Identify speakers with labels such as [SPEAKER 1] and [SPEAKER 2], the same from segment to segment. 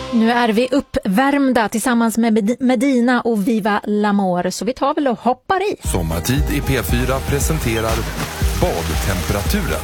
[SPEAKER 1] Nu är vi uppvärmda tillsammans med Medina och Viva L'Amour, så vi tar väl och hoppar i.
[SPEAKER 2] Sommartid i P4 presenterar badtemperaturen.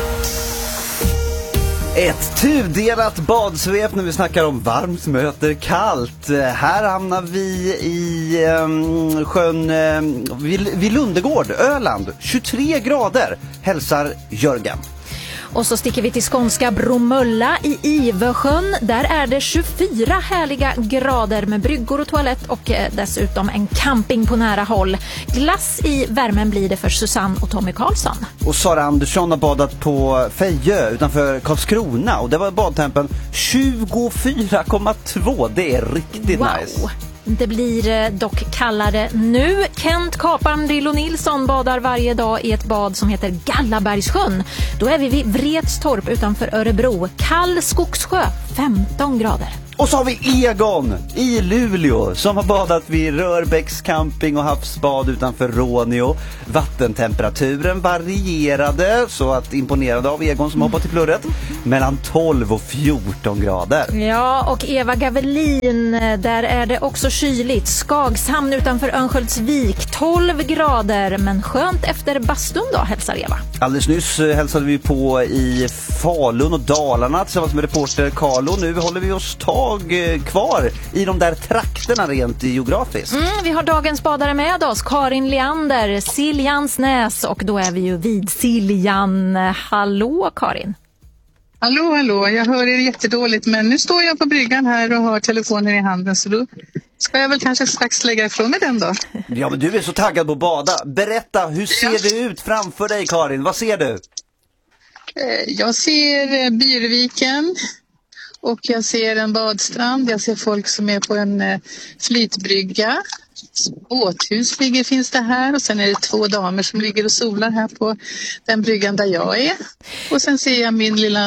[SPEAKER 3] Ett tudelat badsvep när vi snackar om varmt möter kallt. Här hamnar vi i sjön vid Lundegård, Öland. 23 grader, hälsar Jörgen.
[SPEAKER 1] Och så sticker vi till skånska Bromölla i Ivösjön. Där är det 24 härliga grader med bryggor och toalett och dessutom en camping på nära håll. Glass i värmen blir det för Susanne och Tommy Karlsson.
[SPEAKER 3] Och Sara Andersson har badat på Fejö utanför Karlskrona och det var badtempen 24,2. Det är riktigt nice.
[SPEAKER 1] Det blir dock kallare nu. Kent Kapandillo Nilsson badar varje dag i ett bad som heter Gallabergssjön. Då är vi vid Vretstorp utanför Örebro. Kall skogssjö, 15 grader.
[SPEAKER 3] Och så har vi Egon i Luleå som har badat vid Rörbäcks camping och havsbad utanför Råneå. Vattentemperaturen varierade, så att imponerande av Egon som hoppat i plurret, mellan 12 och 14 grader.
[SPEAKER 1] Ja, och Eva Gavelin, där är det också kyligt. Skagshamn utanför Örnsköldsvik, 12 grader, men skönt efter bastun då, hälsar Eva.
[SPEAKER 3] Alldeles nyss hälsade vi på i Falun och Dalarna tillsammans med reporter Carlo. Nu håller vi oss kvar i de där trakterna rent geografiskt.
[SPEAKER 1] Vi har dagens badare med oss, Karin Leander, Siljansnäs, och då är vi ju vid Siljan. Hallå Karin.
[SPEAKER 4] Hallå, jag hör er jättedåligt, men nu står jag på bryggan här och har telefonen i handen, så då ska jag väl kanske strax lägga ifrån mig den då.
[SPEAKER 3] Ja, men du är så taggad på att bada. Berätta, hur ser det ut framför dig, Karin? Vad ser du?
[SPEAKER 4] Jag ser Byrviken och jag ser en badstrand. Jag ser folk som är på en flytbrygga. Båthus finns det här, och sen är det 2 damer som ligger och solar här på den bryggan där jag är. Och sen ser jag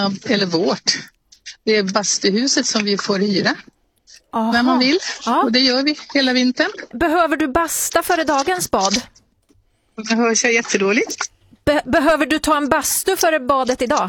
[SPEAKER 4] det är bastuhuset som vi får hyra. Aha. När man vill. Ja. Och det gör vi hela vintern.
[SPEAKER 1] Behöver du basta före dagens bad?
[SPEAKER 4] Det hörs jag jättedåligt.
[SPEAKER 1] Behöver du ta en bastu före badet idag?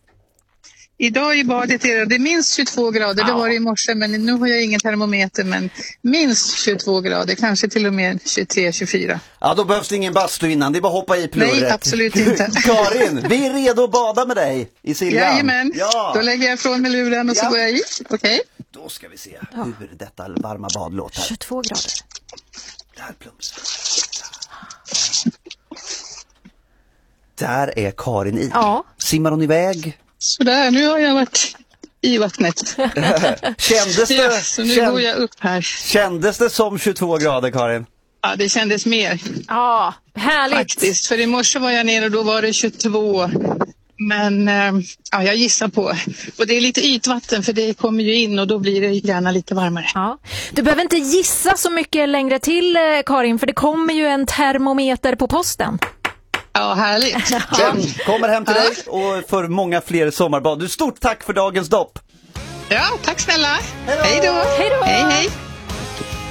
[SPEAKER 4] Idag i badet är det minst 22 grader, det var det i morse, men nu har jag ingen termometer, men minst 22 grader, kanske till och med 23-24.
[SPEAKER 3] Ja, då behövs det ingen bastu innan, det är bara att hoppa i plurret.
[SPEAKER 4] Nej, absolut inte.
[SPEAKER 3] Karin, vi är redo att bada med dig i Siljan.
[SPEAKER 4] Jajamän, då lägger jag ifrån mig luren och så går jag i, okej?
[SPEAKER 3] Då ska vi se hur detta varma bad låter.
[SPEAKER 1] 22 grader.
[SPEAKER 3] Där plumsar. Där är Karin i.
[SPEAKER 1] Ja.
[SPEAKER 3] Simmar hon iväg?
[SPEAKER 4] Sådär, nu har jag varit i vattnet.
[SPEAKER 3] Kändes det?
[SPEAKER 4] Ja, så nu går jag upp här.
[SPEAKER 3] Kändes det som 22 grader, Karin?
[SPEAKER 4] Ja, det kändes mer.
[SPEAKER 1] Ja, härligt.
[SPEAKER 4] Faktiskt, för i morse var jag nere och då var det 22. Men jag gissar på. Och det är lite ytvatten, för det kommer ju in och då blir det gärna lite varmare.
[SPEAKER 1] Ja. Du behöver inte gissa så mycket längre till, Karin, för det kommer ju en termometer på posten.
[SPEAKER 4] Ja, härligt.
[SPEAKER 3] Den kommer hem till dig och för många fler sommarbad. Stort tack för dagens dopp.
[SPEAKER 4] Ja, tack snälla.
[SPEAKER 3] Hej då.
[SPEAKER 1] Hej då.
[SPEAKER 4] Hej, hej.